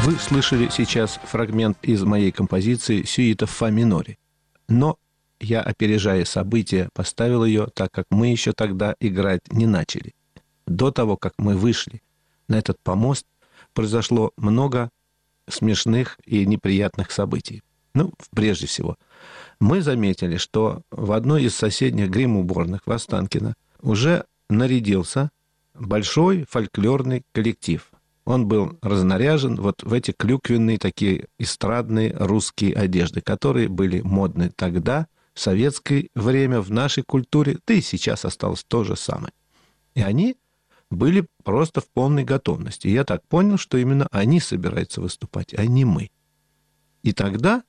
Вы слышали сейчас фрагмент из моей композиции «Сюита в фа миноре». Но я, опережая события, поставил ее, так как мы еще тогда играть не начали. До того, как мы вышли на этот помост, произошло много смешных и неприятных событий. Прежде всего, мы заметили, что в одной из соседних грим-уборных в Останкино уже нарядился большой фольклорный коллектив. Он был разнаряжен вот в эти клюквенные такие эстрадные русские одежды, которые были модны тогда, в советское время, в нашей культуре, да и сейчас осталось то же самое. И они были просто в полной готовности. Я так понял, что именно они собираются выступать, а не мы. И тогда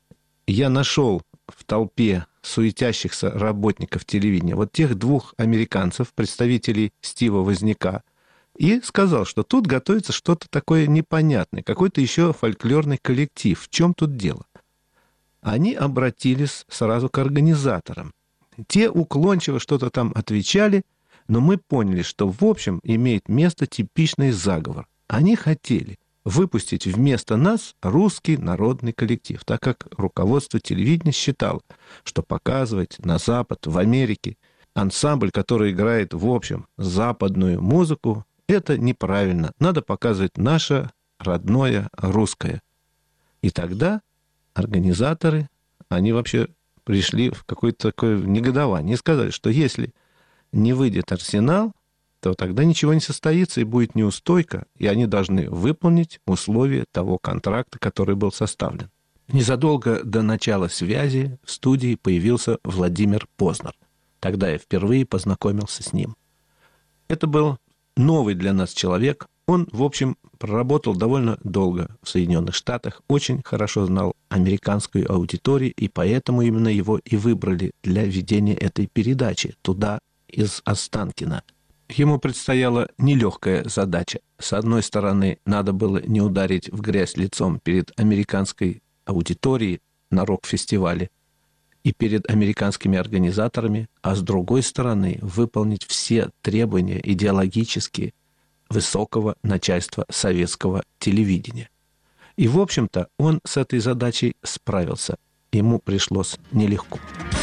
я нашел в толпе суетящихся работников телевидения вот тех двух американцев, представителей Стива Возняка, и сказал, что тут готовится что-то такое непонятное, какой-то еще фольклорный коллектив. В чем тут дело? Они обратились сразу к организаторам. Те уклончиво что-то там отвечали, но мы поняли, что в общем имеет место типичный заговор. Они хотели выпустить вместо нас русский народный коллектив, так как руководство телевидения считало, что показывать на Запад, в Америке, ансамбль, который играет в общем западную музыку, это неправильно. Надо показывать наше родное русское. И тогда организаторы, они вообще пришли в какое-то такое негодование и сказали, что если не выйдет Арсенал, то тогда ничего не состоится и будет неустойка, и они должны выполнить условия того контракта, который был составлен. Незадолго до начала связи в студии появился Владимир Познер. Тогда я впервые познакомился с ним. Это был новый для нас человек. Он, в общем, проработал довольно долго в Соединенных Штатах, очень хорошо знал американскую аудиторию, и поэтому именно его и выбрали для ведения этой передачи туда, из Останкино. Ему предстояла нелегкая задача. С одной стороны, надо было не ударить в грязь лицом перед американской аудиторией на рок-фестивале и перед американскими организаторами, а с другой стороны, выполнить все требования идеологические высокого начальства советского телевидения. И, в общем-то, он с этой задачей справился. Ему пришлось нелегко.